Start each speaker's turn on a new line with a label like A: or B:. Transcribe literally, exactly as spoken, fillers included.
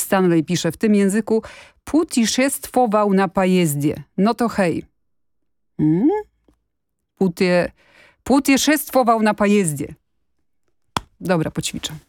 A: Stanley pisze w tym języku putiszestwował na pojeździe. No to hej. Hmm? Putie, putieszestwował na pojeździe. Dobra, poćwiczę.